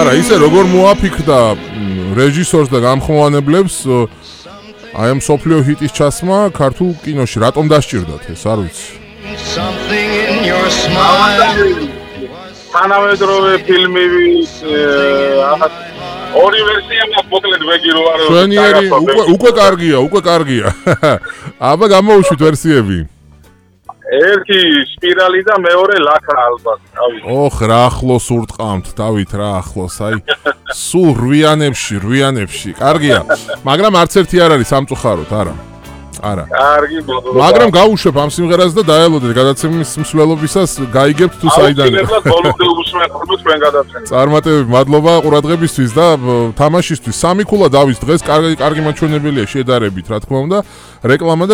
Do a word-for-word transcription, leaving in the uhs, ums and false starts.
არა, ისე როგორ მოაფიქრდა რეჟისორს და გამხმოვანებლებს აი ამ სოფლიო ჰიტის ჩასმა ქართულ კინოში, რატომ დასჭირდათ ეს, არ ვიცი. თანამედროვე ფილმები აა ორი ვერსია მაქვს მოკლედ ვეგი რო არ შვენიერი უკვე უკვე კარგია, უკვე კარგია. აბა გამოუშვით ვერსიები. ერთი სპირალი და მეორე ლაქა ალბათ, დავით. ოხ, რა ახლოს ურტყამთ, დავით, რა ახლოს, აი. სულ რვიანებში, რვიანებში. კარგია. მაგრამ არც ერთი არ არის სამწუხაროდ, არა. არა. კარგი, მადლობა. მაგრამ გავუშვებ ამ სიმღერას და დაელოდეთ გადაცემის მსვლელობისას, გაიგებთ თუ საიდანაა. აუცილებლად ბოლომდე უსმენთ ჩვენ გადაცემას. წარმატებები, მადლობა ყურადღებისთვის და თამაშისთვის. სამი ქულა დავით დღეს კარგი კარგი მაჩვენებელია შედარებით, რა თქმა უნდა. რეკლამა